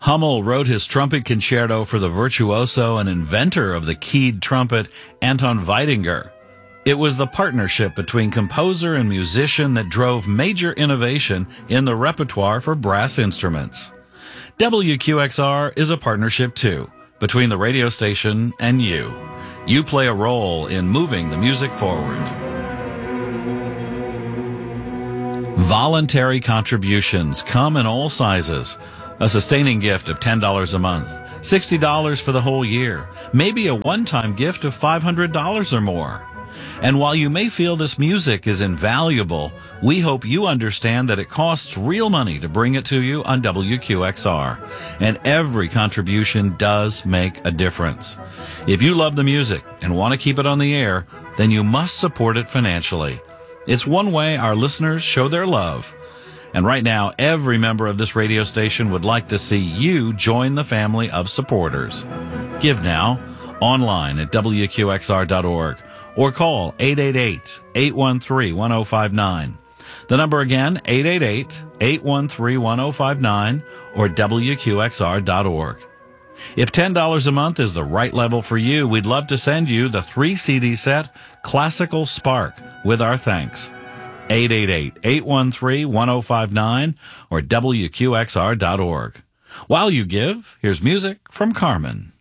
Hummel wrote his trumpet concerto for the virtuoso and inventor of the keyed trumpet, Anton Weidinger. It was the partnership between composer and musician that drove major innovation in the repertoire for brass instruments. WQXR is a partnership, too, between the radio station and you. You play a role in moving the music forward. Voluntary contributions come in all sizes. A sustaining gift of $10 a month, $60 for the whole year, maybe a one-time gift of $500 or more. And while you may feel this music is invaluable, we hope you understand that it costs real money to bring it to you on WQXR. And every contribution does make a difference. If you love the music and want to keep it on the air, then you must support it financially. It's one way our listeners show their love. And right now, every member of this radio station would like to see you join the family of supporters. Give now, online at WQXR.org, or call 888-813-1059. The number again, 888-813-1059, or WQXR.org. If $10 a month is the right level for you, we'd love to send you the 3-CD set, Classical Spark, with our thanks. 888-813-1059 or WQXR.org. While you give, here's music from Carmen.